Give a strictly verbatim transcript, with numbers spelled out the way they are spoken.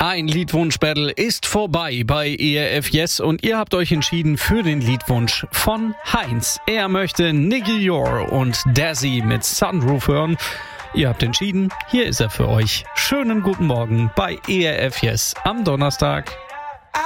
Ein Liedwunsch-Battle ist vorbei bei E R F Yes und ihr habt euch entschieden für den Liedwunsch von Heinz. Er möchte Nicky Yor und Dazzy mit Sunroof hören. Ihr habt entschieden, hier ist er für euch. Schönen guten Morgen bei E R F Yes am Donnerstag.